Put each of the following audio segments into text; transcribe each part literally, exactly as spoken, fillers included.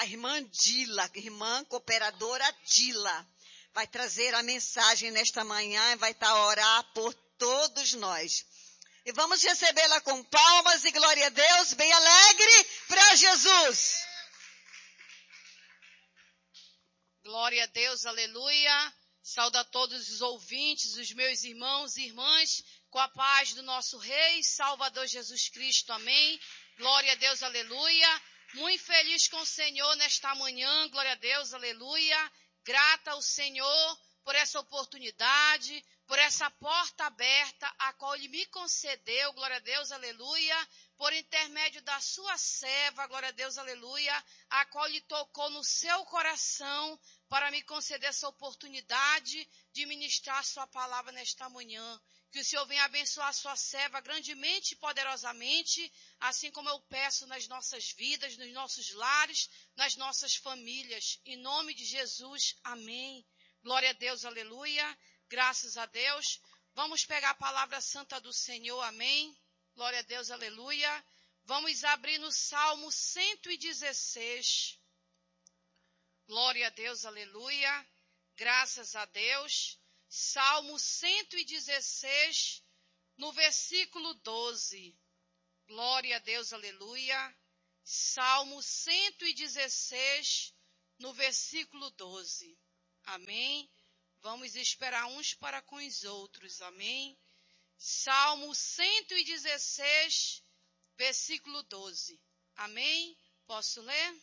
irmã Dila, irmã cooperadora Dila, vai trazer a mensagem nesta manhã e vai estar a orar por todos nós. E vamos recebê-la com palmas e glória a Deus, bem alegre para Jesus. Glória a Deus, aleluia. Saúdo a todos os ouvintes, os meus irmãos e irmãs, com a paz do nosso Rei, Salvador Jesus Cristo, amém. Glória a Deus, aleluia. Muito feliz com o Senhor nesta manhã, glória a Deus, aleluia. Grata ao Senhor por essa oportunidade, por essa porta aberta, a qual Ele me concedeu, glória a Deus, aleluia, por intermédio da sua serva, glória a Deus, aleluia, a qual Ele tocou no seu coração para me conceder essa oportunidade de ministrar sua palavra nesta manhã. Que o Senhor venha abençoar a sua serva grandemente e poderosamente, assim como eu peço nas nossas vidas, nos nossos lares, nas nossas famílias. Em nome de Jesus, amém. Glória a Deus, aleluia. Graças a Deus. Vamos pegar a palavra santa do Senhor, amém. Glória a Deus, aleluia. Vamos abrir no Salmo cento e dezesseis. Glória a Deus, aleluia. Graças a Deus. Salmo cento e dezesseis, no versículo doze. Glória a Deus, aleluia. Salmo cento e dezesseis, no versículo doze. Amém. Vamos esperar uns para com os outros, amém. Salmo cento e dezesseis, versículo doze. Amém. Posso ler?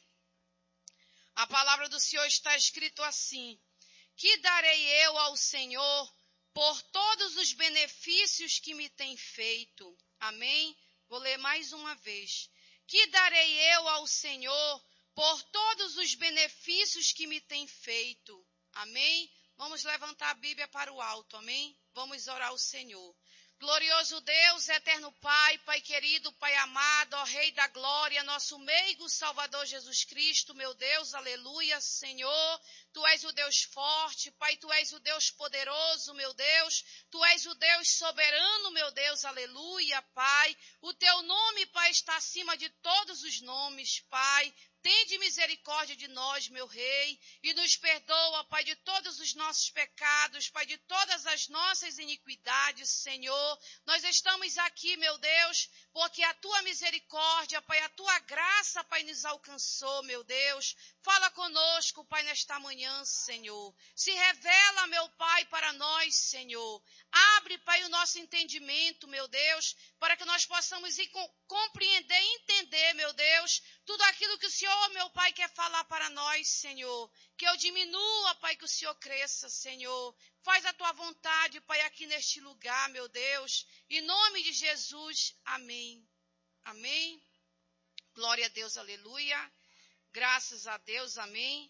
A palavra do Senhor está escrito assim: que darei eu ao Senhor por todos os benefícios que me tem feito. Amém? Vou ler mais uma vez. Que darei eu ao Senhor por todos os benefícios que me tem feito. Amém? Vamos levantar a Bíblia para o alto, amém? Vamos orar ao Senhor. Glorioso Deus, eterno Pai, Pai querido, Pai amado, ó Rei da glória, nosso meigo Salvador Jesus Cristo, meu Deus, aleluia, Senhor. Tu és o Deus forte, Pai, Tu és o Deus poderoso, meu Deus. Tu és o Deus soberano, meu Deus, aleluia, Pai. O Teu nome, Pai, está acima de todos os nomes, Pai. Tende misericórdia de nós, meu Rei, e nos perdoa, Pai, de todos os nossos pecados, Pai, de todas as nossas iniquidades, Senhor. Nós estamos aqui, meu Deus, porque a Tua misericórdia, Pai, a Tua graça, Pai, nos alcançou, meu Deus. Fala conosco, Pai, nesta manhã, Senhor. Se revela, meu Pai, para nós, Senhor. Abre, Pai, o nosso entendimento, meu Deus, para que nós possamos ir compreender e entender, meu Deus, tudo aquilo que o Senhor, meu Pai, quer falar para nós, Senhor. Que eu diminua, Pai, que o Senhor cresça, Senhor. Faz a Tua vontade, Pai, aqui neste lugar, meu Deus. Em nome de Jesus, amém. Amém. Glória a Deus, aleluia. Graças a Deus, amém.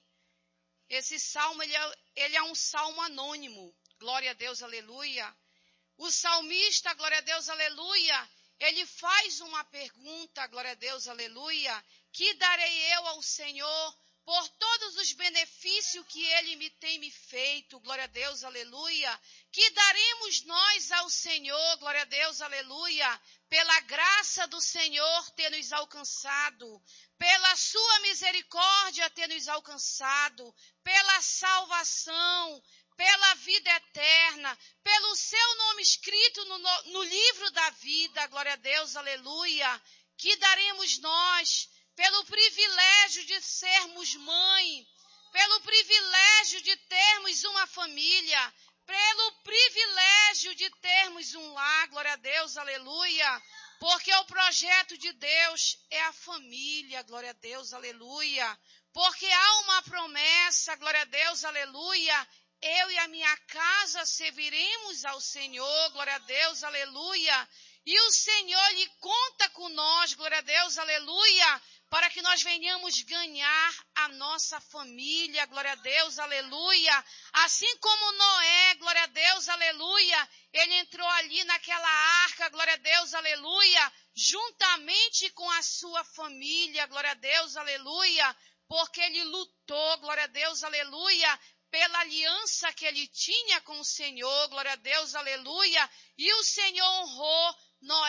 Esse salmo, ele é, ele é um salmo anônimo. Glória a Deus, aleluia. O salmista, glória a Deus, aleluia, ele faz uma pergunta, glória a Deus, aleluia. Que darei eu ao Senhor por todos os benefícios que Ele me tem me feito, glória a Deus, aleluia. Que daremos nós ao Senhor, glória a Deus, aleluia, pela graça do Senhor ter nos alcançado, pela sua misericórdia ter nos alcançado, pela salvação, pela vida eterna, pelo seu nome escrito no, no livro da vida, glória a Deus, aleluia. Que daremos nós pelo privilégio de sermos mãe, pelo privilégio de termos uma família, pelo privilégio de termos um lar, glória a Deus, aleluia, porque o projeto de Deus é a família, glória a Deus, aleluia, porque há uma promessa, glória a Deus, aleluia, eu e a minha casa serviremos ao Senhor, glória a Deus, aleluia, e o Senhor lhe conta com nós, glória a Deus, aleluia, para que nós venhamos ganhar a nossa família, glória a Deus, aleluia. Assim como Noé, glória a Deus, aleluia, ele entrou ali naquela arca, glória a Deus, aleluia, juntamente com a sua família, glória a Deus, aleluia, porque ele lutou, glória a Deus, aleluia, pela aliança que ele tinha com o Senhor, glória a Deus, aleluia, e o Senhor honrou Noé e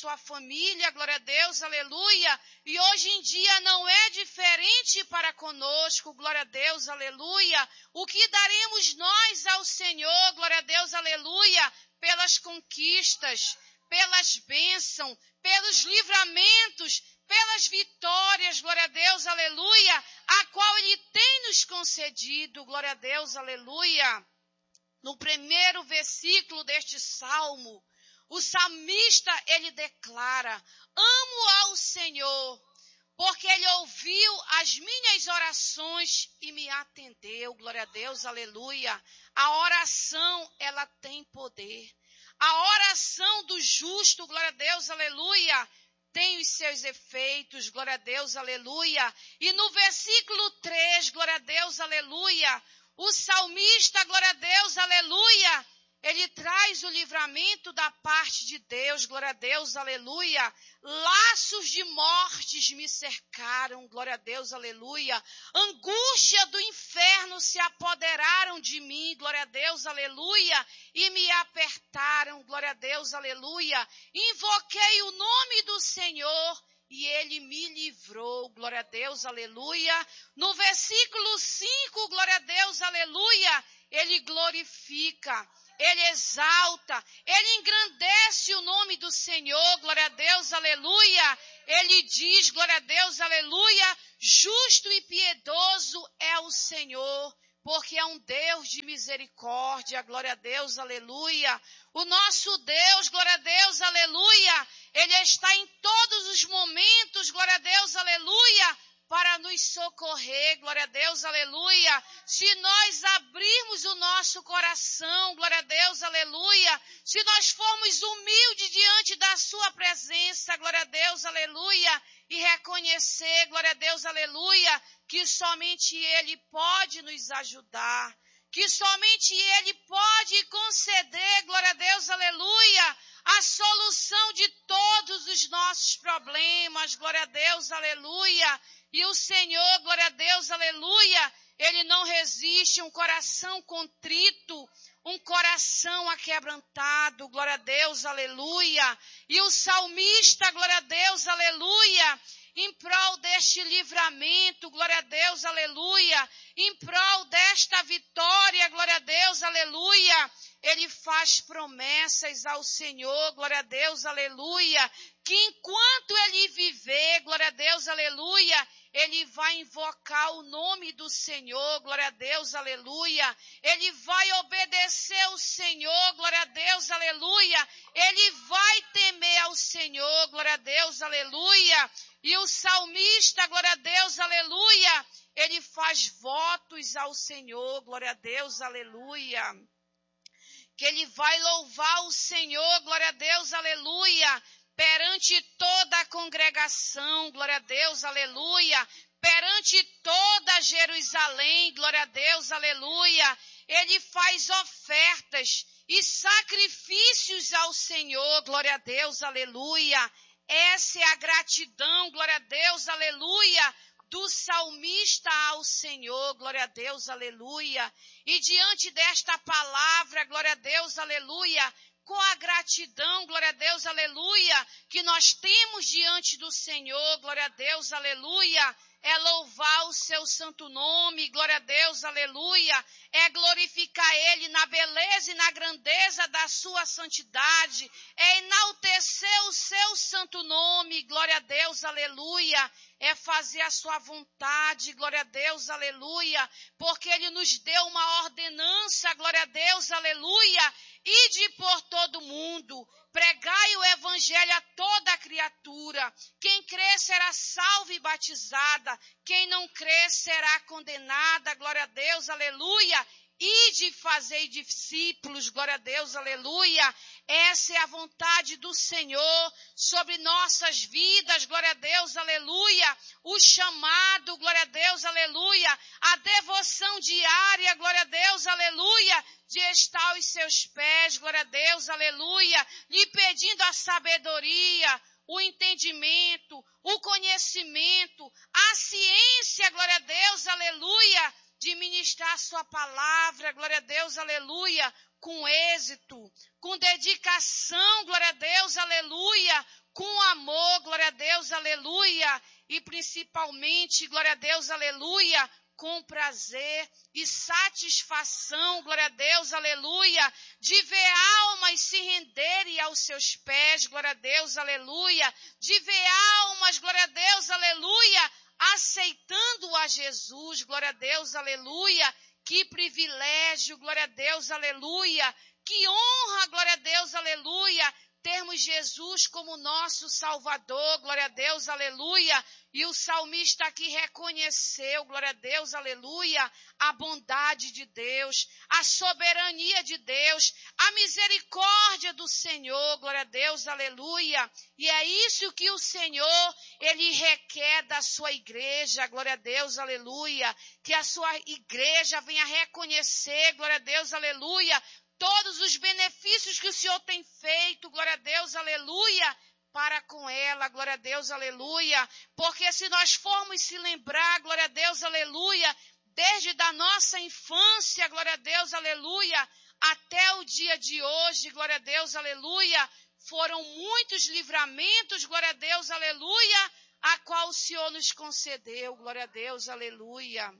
sua família, glória a Deus, aleluia. E hoje em dia não é diferente para conosco, glória a Deus, aleluia. O que daremos nós ao Senhor, glória a Deus, aleluia, pelas conquistas, pelas bênçãos, pelos livramentos, pelas vitórias, glória a Deus, aleluia, a qual Ele tem nos concedido, glória a Deus, aleluia. No primeiro versículo deste salmo, o salmista, ele declara: amo ao Senhor, porque Ele ouviu as minhas orações e me atendeu, glória a Deus, aleluia. A oração, ela tem poder. A oração do justo, glória a Deus, aleluia, tem os seus efeitos, glória a Deus, aleluia. E no versículo três, glória a Deus, aleluia, o salmista, glória a Deus, aleluia, ele traz o livramento da parte de Deus, glória a Deus, aleluia. Laços de mortes me cercaram, glória a Deus, aleluia. Angústia do inferno se apoderaram de mim, glória a Deus, aleluia. E me apertaram, glória a Deus, aleluia. Invoquei o nome do Senhor e Ele me livrou, glória a Deus, aleluia. No versículo cinco, glória a Deus, aleluia, Ele glorifica, Ele exalta, Ele engrandece o nome do Senhor, glória a Deus, aleluia. Ele diz, glória a Deus, aleluia, justo e piedoso é o Senhor, porque é um Deus de misericórdia, glória a Deus, aleluia. O nosso Deus, glória a Deus, aleluia, Ele está em todos os momentos, glória a Deus, aleluia, para nos socorrer, glória a Deus, aleluia. Se nós abrirmos o nosso coração, glória a Deus, aleluia, se nós formos humildes diante da sua presença, glória a Deus, aleluia, e reconhecer, glória a Deus, aleluia, que somente Ele pode nos ajudar, que somente Ele pode conceder, glória a Deus, aleluia, a solução de todos os nossos problemas, glória a Deus, aleluia. E o Senhor, glória a Deus, aleluia, Ele não resiste a um coração contrito, um coração aquebrantado, glória a Deus, aleluia. E o salmista, glória a Deus, aleluia, em prol deste livramento, glória a Deus, aleluia, em prol desta vitória, glória a Deus, aleluia, ele faz promessas ao Senhor, glória a Deus, aleluia, que enquanto ele viver, glória a Deus, aleluia, ele vai invocar o nome do Senhor, glória a Deus, aleluia. Ele vai obedecer ao Senhor, glória a Deus, aleluia. Ele vai temer ao Senhor, glória a Deus, aleluia. E o salmista, glória a Deus, aleluia, ele faz votos ao Senhor, glória a Deus, aleluia. Que ele vai louvar o Senhor, glória a Deus, aleluia, perante toda a congregação, glória a Deus, aleluia, perante toda Jerusalém, glória a Deus, aleluia. Ele faz ofertas e sacrifícios ao Senhor, glória a Deus, aleluia. Essa é a gratidão, glória a Deus, aleluia, do salmista ao Senhor, glória a Deus, aleluia. E diante desta palavra, glória a Deus, aleluia, com a gratidão, glória a Deus, aleluia, que nós temos diante do Senhor, glória a Deus, aleluia, é louvar o seu santo nome, glória a Deus, aleluia, é glorificar Ele na beleza e na grandeza da sua santidade, é enaltecer o seu santo nome, glória a Deus, aleluia, é fazer a sua vontade, glória a Deus, aleluia, porque Ele nos deu uma ordenança, glória a Deus, aleluia, ide por todo mundo, pregai o evangelho a toda criatura, quem crer será salvo e batizada, quem não crer será condenada, glória a Deus, aleluia, ide fazei discípulos, glória a Deus, aleluia. Essa é a vontade do Senhor sobre nossas vidas, glória a Deus, aleluia. O chamado, glória a Deus, aleluia. A devoção diária, glória a Deus, aleluia. De estar aos seus pés, glória a Deus, aleluia. Lhe pedindo a sabedoria, o entendimento, o conhecimento, a ciência, glória a Deus, aleluia. De ministrar a sua palavra, glória a Deus, aleluia, com êxito, com dedicação, glória a Deus, aleluia, com amor, glória a Deus, aleluia, e principalmente, glória a Deus, aleluia, com prazer e satisfação, glória a Deus, aleluia, de ver almas se renderem aos seus pés, glória a Deus, aleluia, de ver almas, glória a Deus, aleluia, aceitando a Jesus, glória a Deus, aleluia, que privilégio, glória a Deus, aleluia, que honra, glória a Deus, aleluia, termos Jesus como nosso Salvador, glória a Deus, aleluia, e o salmista aqui reconheceu, glória a Deus, aleluia, a bondade de Deus, a soberania de Deus, a misericórdia do Senhor, glória a Deus, aleluia, e é isso que o Senhor, Ele requer da sua igreja, glória a Deus, aleluia, que a sua igreja venha reconhecer, glória a Deus, aleluia, todos os benefícios que o Senhor tem feito, glória a Deus, aleluia, para com ela, glória a Deus, aleluia, porque se nós formos se lembrar, glória a Deus, aleluia, desde da nossa infância, glória a Deus, aleluia, até o dia de hoje, glória a Deus, aleluia, foram muitos livramentos, glória a Deus, aleluia, a qual o Senhor nos concedeu, glória a Deus, aleluia,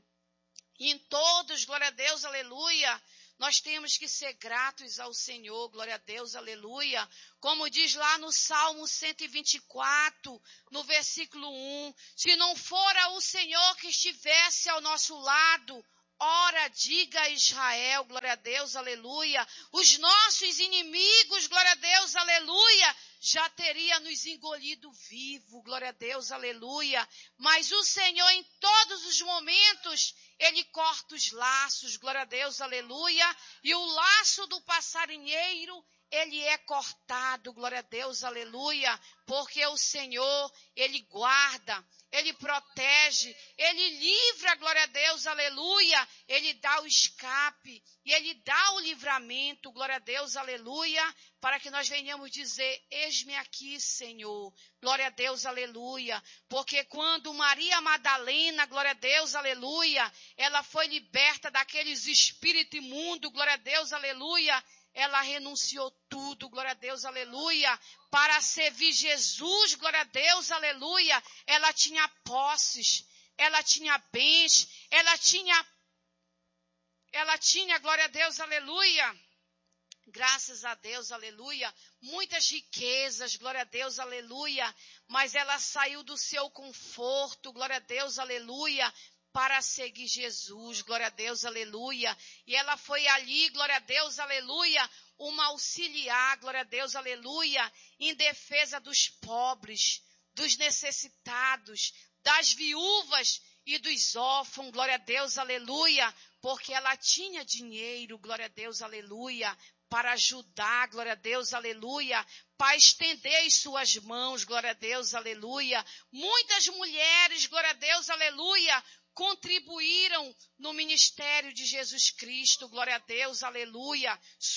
e em todos, glória a Deus, aleluia, nós temos que ser gratos ao Senhor, glória a Deus, aleluia. Como diz lá no Salmo cento e vinte e quatro, no versículo um, se não fora o Senhor que estivesse ao nosso lado, ora, diga Israel, glória a Deus, aleluia, os nossos inimigos, glória a Deus, aleluia, já teria nos engolido vivo, glória a Deus, aleluia, mas o Senhor em todos os momentos, Ele corta os laços, glória a Deus, aleluia, e o laço do passarinheiro, ele é cortado, glória a Deus, aleluia, porque o Senhor, Ele guarda, Ele protege, Ele livra, glória a Deus, aleluia, Ele dá o escape, e Ele dá o livramento, glória a Deus, aleluia, para que nós venhamos dizer, eis-me aqui, Senhor, glória a Deus, aleluia, porque quando Maria Madalena, glória a Deus, aleluia, ela foi liberta daqueles espíritos imundos, glória a Deus, aleluia, ela renunciou tudo, glória a Deus, aleluia, para servir Jesus, glória a Deus, aleluia. Ela tinha posses, ela tinha bens, ela tinha, ela tinha, glória a Deus, aleluia. Graças a Deus, aleluia, muitas riquezas, glória a Deus, aleluia. Mas ela saiu do seu conforto, glória a Deus, aleluia, para seguir Jesus, glória a Deus, aleluia, e ela foi ali, glória a Deus, aleluia, uma auxiliar, glória a Deus, aleluia, em defesa dos pobres, dos necessitados, das viúvas e dos órfãos, glória a Deus, aleluia, porque ela tinha dinheiro, glória a Deus, aleluia, para ajudar, glória a Deus, aleluia, para estender as suas mãos, glória a Deus, aleluia, muitas mulheres, glória a Deus, aleluia, contribuíram no ministério de Jesus Cristo, glória a Deus, aleluia,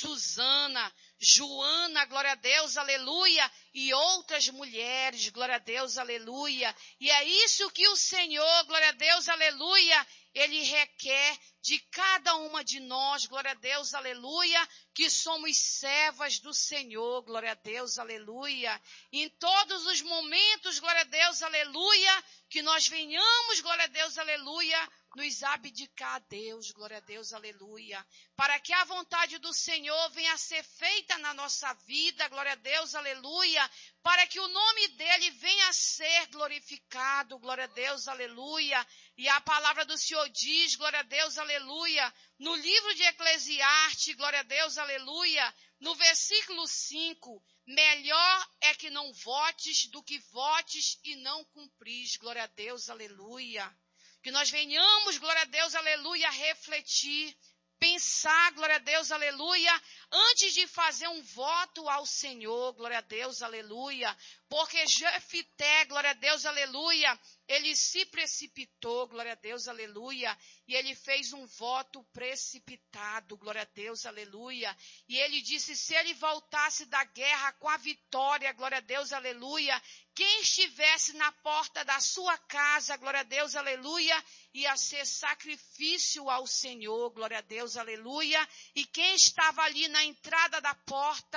Susana, Joana, glória a Deus, aleluia, e outras mulheres, glória a Deus, aleluia, e é isso que o Senhor, glória a Deus, aleluia, Ele requer de cada uma de nós, glória a Deus, aleluia, que somos servas do Senhor, glória a Deus, aleluia, em todos os momentos, glória a Deus, aleluia, que nós venhamos, glória a Deus, aleluia, nos abdicar a Deus, glória a Deus, aleluia, para que a vontade do Senhor venha a ser feita na nossa vida, glória a Deus, aleluia, para que o nome dEle venha a ser glorificado, glória a Deus, aleluia, e a palavra do Senhor diz, glória a Deus, aleluia, no livro de Eclesiastes, glória a Deus, aleluia, no versículo cinco, melhor é que não votes do que votes e não cumpris, glória a Deus, aleluia. Que nós venhamos, glória a Deus, aleluia, refletir, pensar, glória a Deus, aleluia, antes de fazer um voto ao Senhor, glória a Deus, aleluia, porque Jefité, glória a Deus, aleluia, ele se precipitou, glória a Deus, aleluia, e ele fez um voto precipitado, glória a Deus, aleluia, e ele disse, se ele voltasse da guerra com a vitória, glória a Deus, aleluia, quem estivesse na porta da sua casa, glória a Deus, aleluia, ia ser sacrifício ao Senhor, glória a Deus, aleluia, e quem estava ali na entrada da porta,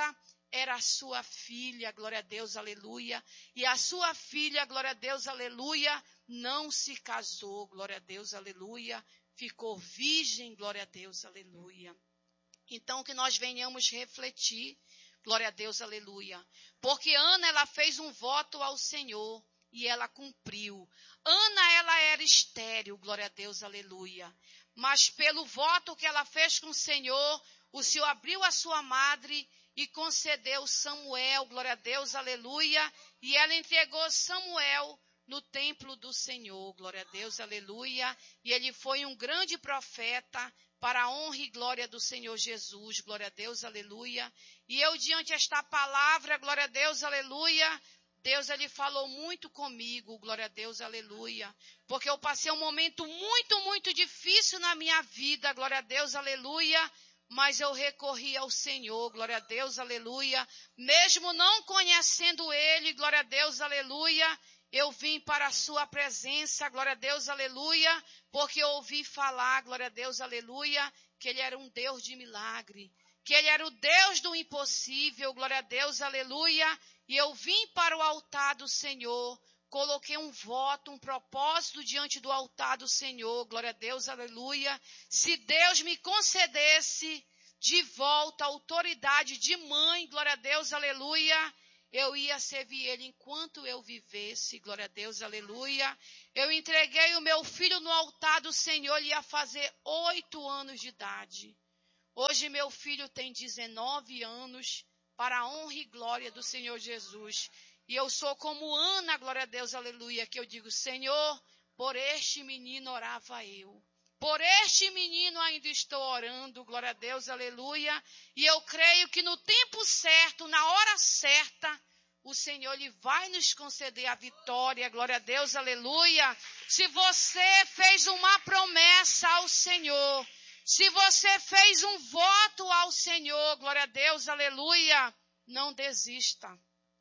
era a sua filha, glória a Deus, aleluia. E a sua filha, glória a Deus, aleluia, não se casou, glória a Deus, aleluia. Ficou virgem, glória a Deus, aleluia. Então, que nós venhamos refletir, glória a Deus, aleluia. Porque Ana, ela fez um voto ao Senhor e ela cumpriu. Ana, ela era estéril, glória a Deus, aleluia. Mas pelo voto que ela fez com o Senhor, o Senhor abriu a sua madre e concedeu Samuel, glória a Deus, aleluia. E ela entregou Samuel no templo do Senhor, glória a Deus, aleluia. E ele foi um grande profeta para a honra e glória do Senhor Jesus, glória a Deus, aleluia. E eu, diante desta palavra, glória a Deus, aleluia, Deus, ele falou muito comigo, glória a Deus, aleluia. Porque eu passei um momento muito, muito difícil na minha vida, glória a Deus, aleluia. Mas eu recorri ao Senhor, glória a Deus, aleluia. Mesmo não conhecendo Ele, glória a Deus, aleluia. Eu vim para a sua presença, glória a Deus, aleluia. Porque eu ouvi falar, glória a Deus, aleluia, que Ele era um Deus de milagre. Que Ele era o Deus do impossível, glória a Deus, aleluia. E eu vim para o altar do Senhor. Coloquei um voto, um propósito diante do altar do Senhor, glória a Deus, aleluia. Se Deus me concedesse de volta a autoridade de mãe, glória a Deus, aleluia, eu ia servir Ele enquanto eu vivesse, glória a Deus, aleluia. Eu entreguei o meu filho no altar do Senhor, ele ia fazer oito anos de idade. Hoje meu filho tem dezenove anos, para a honra e glória do Senhor Jesus. E eu sou como Ana, glória a Deus, aleluia, que eu digo, Senhor, por este menino orava eu. Por este menino ainda estou orando, glória a Deus, aleluia. E eu creio que no tempo certo, na hora certa, o Senhor ele vai nos conceder a vitória, glória a Deus, aleluia. Se você fez uma promessa ao Senhor, se você fez um voto ao Senhor, glória a Deus, aleluia, não desista.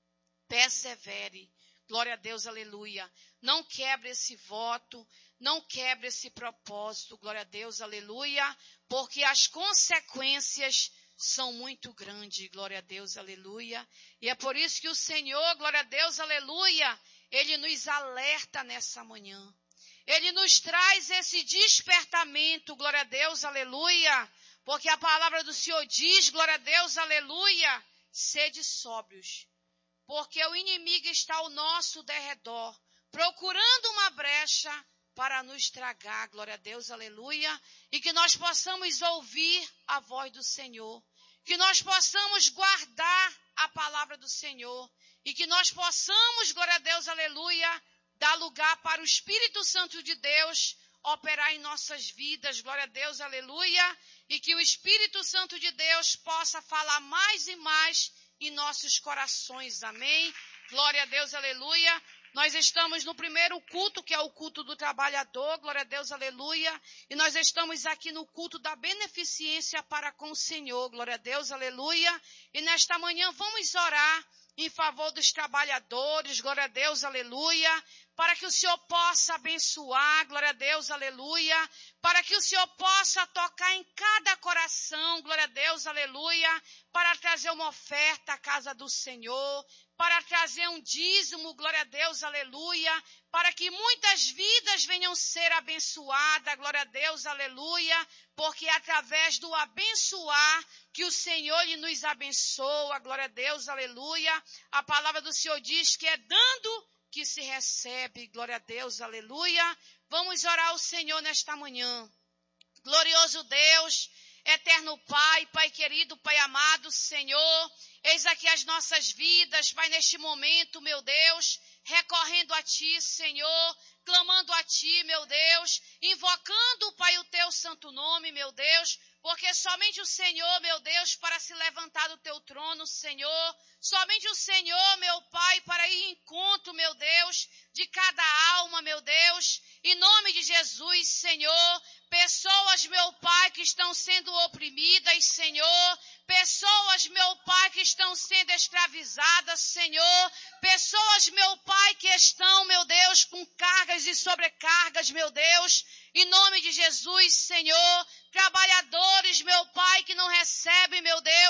Persevere, glória a Deus, aleluia. Não quebre esse voto, não quebre esse propósito, glória a Deus, aleluia. Porque as consequências são muito grandes, glória a Deus, aleluia. E é por isso que o Senhor, glória a Deus, aleluia, Ele nos alerta nessa manhã. Ele nos traz esse despertamento, glória a Deus, aleluia. Porque a palavra do Senhor diz, glória a Deus, aleluia, sede sóbrios. Porque o inimigo está ao nosso derredor, procurando uma brecha para nos tragar, glória a Deus, aleluia. E que nós possamos ouvir a voz do Senhor. Que nós possamos guardar a palavra do Senhor. E que nós possamos, glória a Deus, aleluia, dar lugar para o Espírito Santo de Deus operar em nossas vidas, glória a Deus, aleluia. E que o Espírito Santo de Deus possa falar mais e mais em nossos corações, amém? Glória a Deus, aleluia. Nós estamos no primeiro culto, que é o culto do trabalhador, glória a Deus, aleluia. E nós estamos aqui no culto da beneficência para com o Senhor, glória a Deus, aleluia. E nesta manhã vamos orar em favor dos trabalhadores, glória a Deus, aleluia. Para que o Senhor possa abençoar, glória a Deus, aleluia. Para que o Senhor possa tocar em cada coração, glória a Deus, aleluia. Para trazer uma oferta à casa do Senhor. Para trazer um dízimo, glória a Deus, aleluia. Para que muitas vidas venham ser abençoadas, glória a Deus, aleluia. Porque é através do abençoar que o Senhor lhe nos abençoa, glória a Deus, aleluia. A palavra do Senhor diz que é dando que se recebe, glória a Deus, aleluia. Vamos orar ao Senhor nesta manhã. Glorioso Deus, eterno Pai, Pai querido, Pai amado, Senhor, eis aqui as nossas vidas, Pai, neste momento, meu Deus, recorrendo a Ti, Senhor, clamando a Ti, meu Deus, invocando, Pai, o Teu santo nome, meu Deus, porque somente o Senhor, meu Deus, para se levantar do Teu trono, Senhor, somente o Senhor, meu Pai, para ir em encontro, meu Deus, de cada alma, meu Deus, em nome de Jesus, Senhor, pessoas, meu Pai, que estão sendo oprimidas, Senhor, pessoas, meu Pai, que estão sendo escravizadas, Senhor, pessoas, meu Pai, que estão, meu Deus, com cargas e sobrecargas, meu Deus, em nome de Jesus, Senhor, trabalhadores, meu Pai, que não recebem, meu Deus,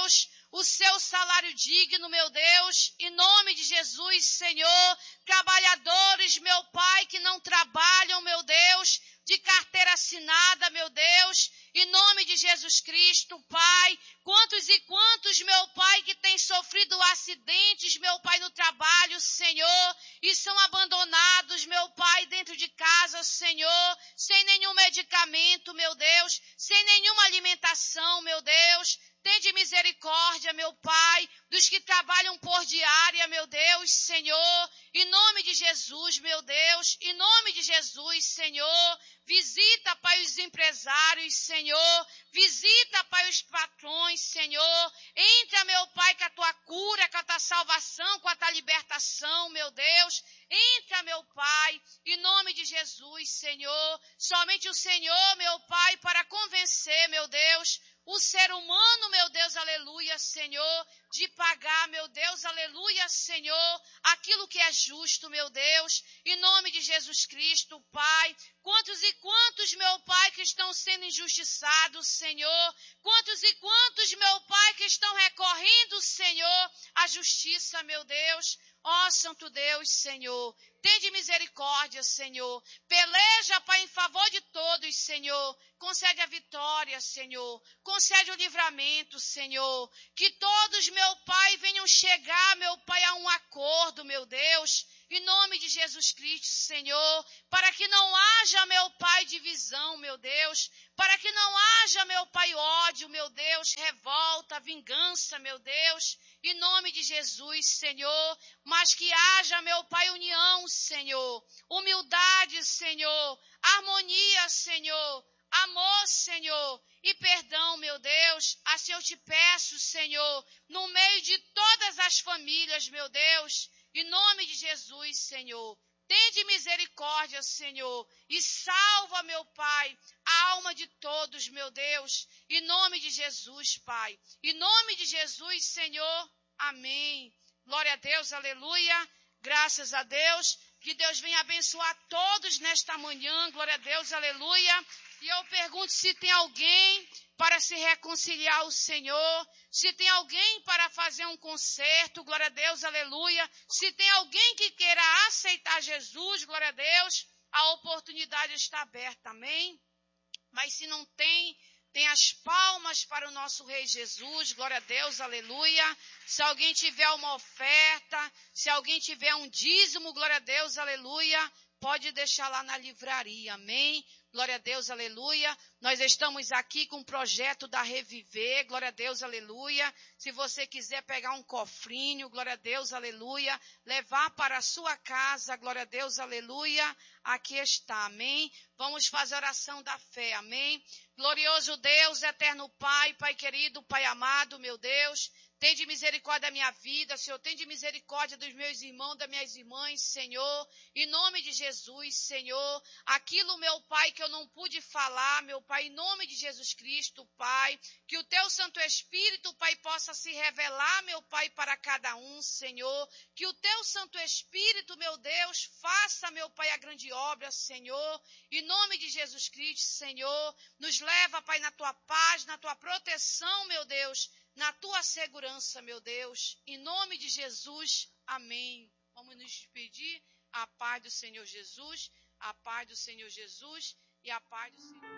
o seu salário digno, meu Deus, em nome de Jesus, Senhor. Trabalhadores, meu Pai, que não trabalham, meu Deus, de carteira assinada, meu Deus, em nome de Jesus Cristo, Pai. Quantos e quantos, meu Pai, que têm sofrido acidentes, meu Pai, no trabalho, Senhor, e são abandonados, meu Pai, dentro de casa, Senhor, sem nenhum medicamento, meu Deus, sem nenhuma alimentação, meu Deus. Tende misericórdia, meu Pai, dos que trabalham por diária, meu Deus, Senhor, em nome de Jesus, meu Deus, em nome de Jesus, Senhor. Visita, Pai, os empresários, Senhor. Visita, Pai, os patrões, Senhor. Entra, meu Pai, com a tua cura, com a tua salvação, com a tua libertação, meu Deus. Entra, meu Pai, em nome de Jesus, Senhor. Somente o Senhor, meu Pai, para convencer, meu Deus, o ser humano, meu Deus, aleluia, Senhor, de pagar, meu Deus, aleluia, Senhor, aquilo que é justo, meu Deus, em nome de Jesus Cristo, Pai. Quantos e quantos, meu Pai, que estão sendo injustiçados, Senhor. Quantos e quantos, meu Pai, que estão recorrendo, Senhor, à justiça, meu Deus. Ó, Santo Deus, Senhor, tende misericórdia, Senhor. Peleja, Pai, em favor de todos, Senhor. Concede a vitória, Senhor. Concede o livramento, Senhor. Que todos, meu Pai, venham chegar, meu Pai, a um acordo, meu Deus. Em nome de Jesus Cristo, Senhor. Para que não haja, meu Pai, divisão, meu Deus. Para que não haja, meu Pai, ódio, meu Deus. Revolta, vingança, meu Deus. Em nome de Jesus, Senhor. Mas que haja, meu Pai, união, Senhor. Humildade, Senhor. Harmonia, Senhor. Amor, Senhor, e perdão, meu Deus, assim eu te peço, Senhor, no meio de todas as famílias, meu Deus, em nome de Jesus, Senhor. Tende misericórdia, Senhor, e salva, meu Pai, a alma de todos, meu Deus, em nome de Jesus, Pai. Em nome de Jesus, Senhor, amém. Glória a Deus, aleluia, graças a Deus. Que Deus venha abençoar todos nesta manhã, glória a Deus, aleluia. E eu pergunto se tem alguém para se reconciliar ao Senhor, se tem alguém para fazer um concerto, glória a Deus, aleluia. Se tem alguém que queira aceitar Jesus, glória a Deus, a oportunidade está aberta, amém? Mas se não tem, tem as palmas para o nosso Rei Jesus, glória a Deus, aleluia. Se alguém tiver uma oferta, se alguém tiver um dízimo, glória a Deus, aleluia, pode deixar lá na livraria, amém? Glória a Deus, aleluia. Nós estamos aqui com o projeto da Reviver, glória a Deus, aleluia. Se você quiser pegar um cofrinho, glória a Deus, aleluia, levar para a sua casa, glória a Deus, aleluia, aqui está, amém? Vamos fazer a oração da fé, amém? Glorioso Deus, eterno Pai, Pai querido, Pai amado, meu Deus, tende misericórdia da minha vida, Senhor, tende misericórdia dos meus irmãos, das minhas irmãs, Senhor, em nome de Jesus, Senhor, aquilo, meu Pai, que eu não pude falar, meu Pai, em nome de Jesus Cristo, Pai, que o Teu Santo Espírito, Pai, possa se revelar, meu Pai, para cada um, Senhor, que o Teu Santo Espírito, meu Deus, faça, meu Pai, a grande obra, Senhor, em nome de Jesus Cristo, Senhor, nos leva, Pai, na Tua paz, na Tua proteção, meu Deus, na Tua segurança, meu Deus, em nome de Jesus, amém. Vamos nos despedir, a paz do Senhor Jesus, a paz do Senhor Jesus e a paz do Senhor.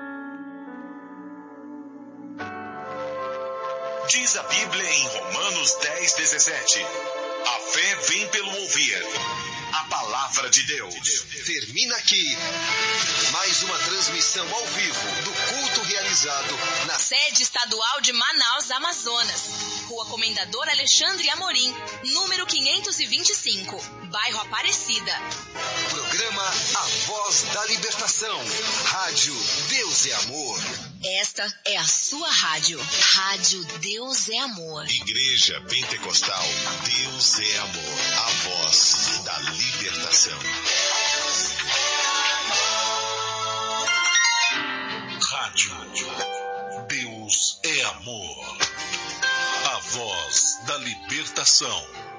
Diz a Bíblia em Romanos dez, dezessete, a fé vem pelo ouvir a palavra de Deus. Termina aqui mais uma transmissão ao vivo do culto realizado na sede estadual de Manaus, Amazonas, Rua Comendador Alexandre Amorim, número quinhentos e vinte e cinco, bairro Aparecida. Programa A Voz da Libertação. Rádio Deus é Amor. Esta é a sua rádio. Rádio Deus é Amor. Igreja Pentecostal Deus é Amor. A Voz da Libertação. Rádio Deus é Amor. A Voz da Libertação.